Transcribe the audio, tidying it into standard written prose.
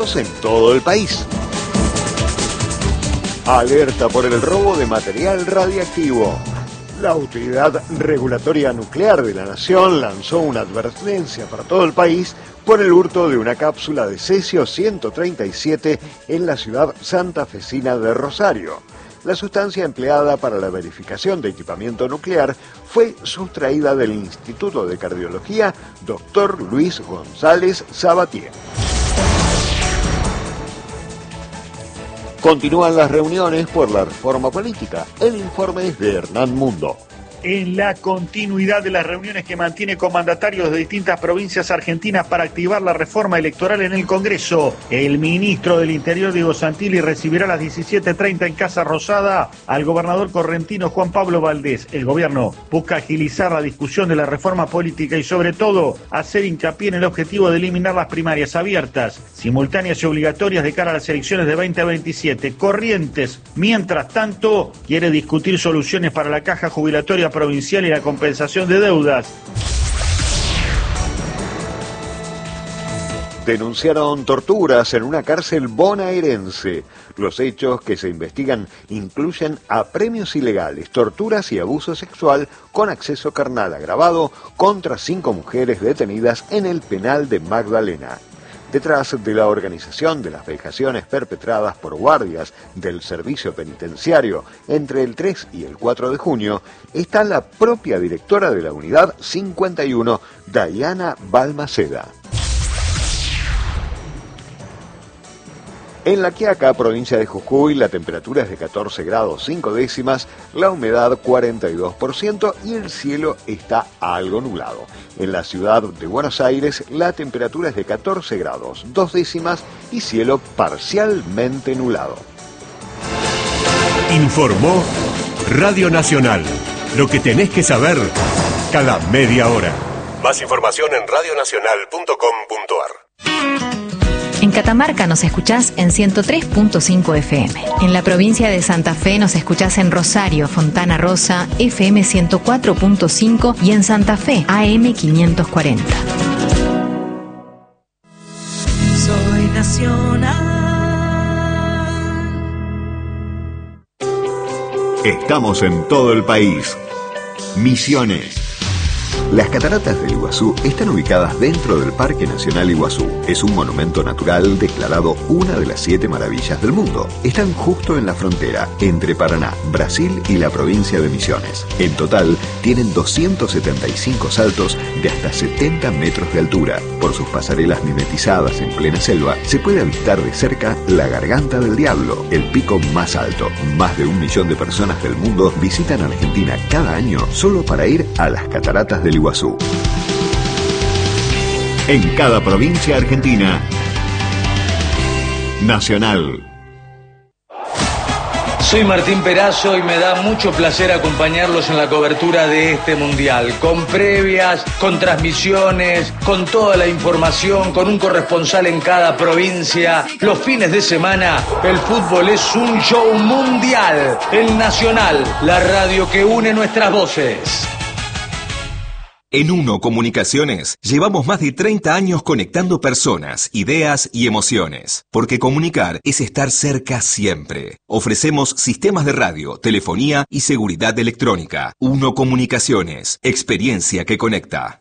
en todo el país. Alerta por el robo de material radiactivo. La Autoridad Regulatoria Nuclear de la Nación lanzó una advertencia para todo el país por el hurto de una cápsula de cesio-137 en la ciudad santafesina de Rosario. La sustancia empleada para la verificación de equipamiento nuclear fue sustraída del Instituto de Cardiología Dr. Luis González Sabatier. Continúan las reuniones por la reforma política. El informe es de Hernán Mundo. En la continuidad de las reuniones que mantiene con mandatarios de distintas provincias argentinas para activar la reforma electoral en el Congreso, el ministro del Interior, Diego Santilli, recibirá a las 17:30 en Casa Rosada al gobernador correntino Juan Pablo Valdés. El gobierno busca agilizar la discusión de la reforma política y, sobre todo, hacer hincapié en el objetivo de eliminar las primarias abiertas, simultáneas y obligatorias de cara a las elecciones de 2027. Corrientes, mientras tanto, quiere discutir soluciones para la caja jubilatoria provincial y la compensación de deudas. Denunciaron torturas en una cárcel bonaerense. Los hechos que se investigan incluyen apremios ilegales, torturas y abuso sexual con acceso carnal agravado contra 5 mujeres detenidas en el penal de Magdalena. Detrás de la organización de las vejaciones perpetradas por guardias del servicio penitenciario entre el 3 y el 4 de junio está la propia directora de la Unidad 51, Dayana Balmaceda. En La Quiaca, provincia de Jujuy, la temperatura es de 14 grados 5 décimas, la humedad 42% y el cielo está algo nublado. En la ciudad de Buenos Aires, la temperatura es de 14 grados 2 décimas y cielo parcialmente nublado. Informó Radio Nacional. Lo que tenés que saber cada media hora. Más información en radionacional.com.ar. En Catamarca nos escuchás en 103.5 FM. En la provincia de Santa Fe nos escuchás en Rosario, Fontana Rosa, FM 104.5 y en Santa Fe, AM 540. Soy nacional. Estamos en todo el país. Misiones. Las cataratas del Iguazú están ubicadas dentro del Parque Nacional Iguazú. Es un monumento natural declarado una de las 7 maravillas del mundo. Están justo en la frontera entre Paraná, Brasil y la provincia de Misiones. En total, tienen 275 saltos de hasta 70 metros de altura. Por sus pasarelas mimetizadas en plena selva, se puede avistar de cerca la Garganta del Diablo, el pico más alto. Más de 1 millón de personas del mundo visitan Argentina cada año solo para ir a las cataratas del Iguazú. En cada provincia argentina, Nacional. Soy Martín Perazo y me da mucho placer acompañarlos en la cobertura de este mundial, con previas, con transmisiones, con toda la información, con un corresponsal en cada provincia. Los fines de semana, el fútbol es un show mundial. En Nacional, la radio que une nuestras voces. En Uno Comunicaciones llevamos más de 30 años conectando personas, ideas y emociones, porque comunicar es estar cerca siempre. Ofrecemos sistemas de radio, telefonía y seguridad electrónica. Uno Comunicaciones, experiencia que conecta.